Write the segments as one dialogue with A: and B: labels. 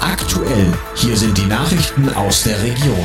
A: Aktuell, hier sind die Nachrichten aus der Region.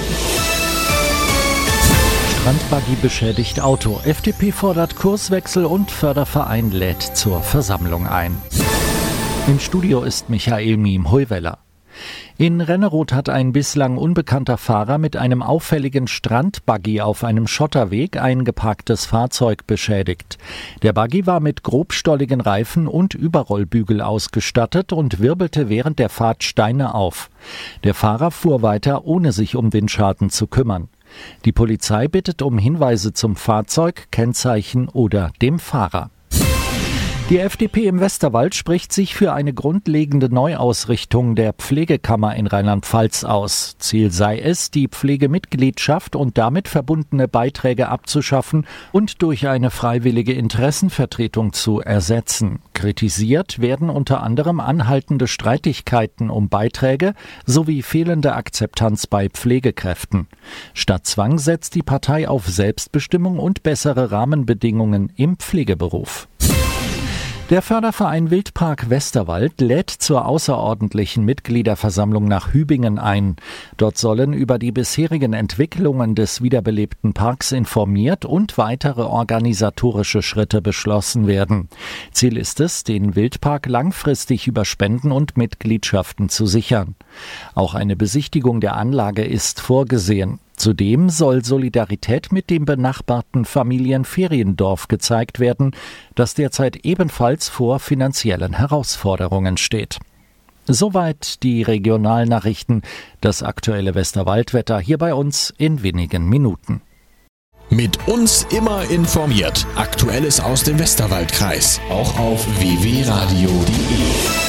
B: Strandbuggy beschädigt Auto. FDP fordert Kurswechsel und Förderverein lädt zur Versammlung ein. Im Studio ist Michael Miem-Heuweller. In Renneroth hat ein bislang unbekannter Fahrer mit einem auffälligen Strandbuggy auf einem Schotterweg ein geparktes Fahrzeug beschädigt. Der Buggy war mit grobstolligen Reifen und Überrollbügel ausgestattet und wirbelte während der Fahrt Steine auf. Der Fahrer fuhr weiter, ohne sich um den Schaden zu kümmern. Die Polizei bittet um Hinweise zum Fahrzeug, Kennzeichen oder dem Fahrer. Die FDP im Westerwald spricht sich für eine grundlegende Neuausrichtung der Pflegekammer in Rheinland-Pfalz aus. Ziel sei es, die Pflegemitgliedschaft und damit verbundene Beiträge abzuschaffen und durch eine freiwillige Interessenvertretung zu ersetzen. Kritisiert werden unter anderem anhaltende Streitigkeiten um Beiträge sowie fehlende Akzeptanz bei Pflegekräften. Statt Zwang setzt die Partei auf Selbstbestimmung und bessere Rahmenbedingungen im Pflegeberuf. Der Förderverein Wildpark Westerwald lädt zur außerordentlichen Mitgliederversammlung nach Hübingen ein. Dort sollen über die bisherigen Entwicklungen des wiederbelebten Parks informiert und weitere organisatorische Schritte beschlossen werden. Ziel ist es, den Wildpark langfristig über Spenden und Mitgliedschaften zu sichern. Auch eine Besichtigung der Anlage ist vorgesehen. Zudem soll Solidarität mit dem benachbarten Familienferiendorf gezeigt werden, das derzeit ebenfalls vor finanziellen Herausforderungen steht. Soweit die Regionalnachrichten, das aktuelle Westerwaldwetter hier bei uns in wenigen Minuten.
A: Mit uns immer informiert. Aktuelles aus dem Westerwaldkreis. Auch auf www.radio.de.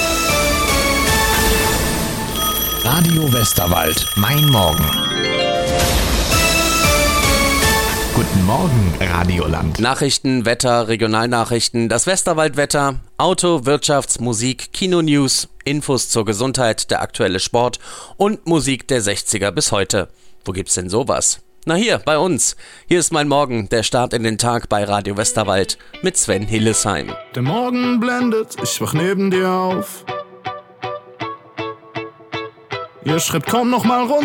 A: Radio Westerwald. Mein Morgen. Guten Morgen, Radioland.
C: Nachrichten, Wetter, Regionalnachrichten, das Westerwaldwetter, Auto, Wirtschafts-, Musik, Kino-News, Infos zur Gesundheit, der aktuelle Sport und Musik der 60er bis heute. Wo gibt's denn sowas? Na hier, bei uns. Hier ist mein Morgen, der Start in den Tag bei Radio Westerwald mit Sven Hillesheim.
D: Der Morgen blendet, ich wach neben dir auf. Ihr Schritt kommt noch mal runter.